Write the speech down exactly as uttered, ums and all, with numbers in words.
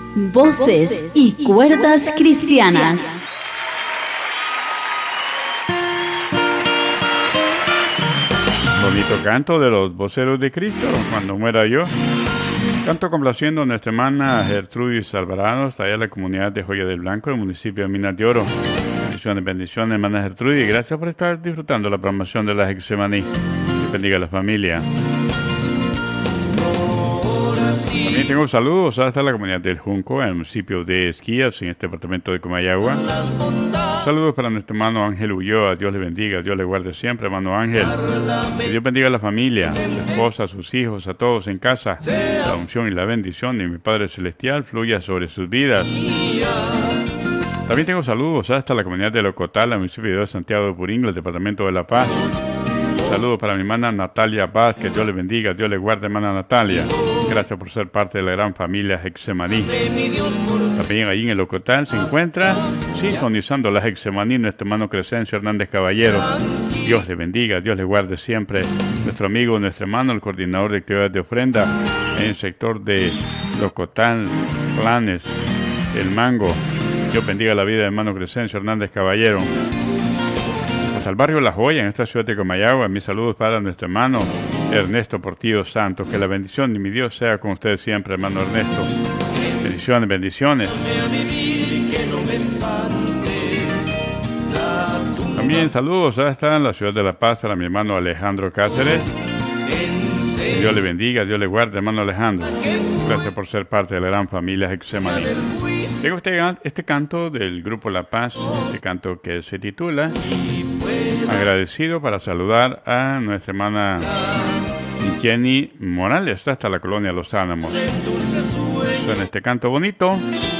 Voces y cuerdas cristianas. Bonito canto de los voceros de Cristo, Cuando muera yo. Canto complaciendo a nuestra hermana Gertrudis Alvarado, está allá en la comunidad de Joya del Blanco, del municipio de Minas de Oro. Bendiciones, bendiciones, hermana Gertrudis. Gracias por estar disfrutando la programación de la Getsemaní. Que bendiga a la familia. También tengo saludos hasta la comunidad del Junco, en el municipio de Esquías, en este departamento de Comayagua. Saludos para nuestro hermano Ángel Ulloa. Dios le bendiga, Dios le guarde siempre, hermano Ángel. Que Dios bendiga a la familia, a su esposa, a sus hijos, a todos en casa. La unción y la bendición de mi Padre Celestial fluya sobre sus vidas. También tengo saludos hasta la comunidad de Locotal, el municipio de Santiago de Puringo, el departamento de La Paz. Saludos para mi hermana Natalia Paz, que Dios le bendiga, Dios le guarde, hermana Natalia. Gracias por ser parte de la gran familia Getsemaní. También ahí en el Locotal se encuentra sintonizando la Getsemaní nuestro hermano Crescencio Hernández Caballero. Dios le bendiga, Dios le guarde siempre. Nuestro amigo, nuestro hermano, el coordinador de actividades de ofrenda en el sector de Locotal, Planes, El Mango. Dios bendiga la vida de hermano Crescencio Hernández Caballero. Al barrio La Joya, en esta ciudad de Comayagua, mis saludos para nuestro hermano Ernesto Portillo Santos. Que la bendición de mi Dios sea con usted siempre, hermano Ernesto. Bendiciones, bendiciones. También saludos hasta la ciudad de La Paz para mi hermano Alejandro Cáceres. Que Dios le bendiga, Dios le guarde, hermano Alejandro. Gracias por ser parte de la gran familia Getsemaní. Tengo este, este canto del grupo La Paz, este canto que se titula Agradecido, para saludar a nuestra hermana Jenny Morales, hasta la colonia Los Álamos. Suena este canto bonito.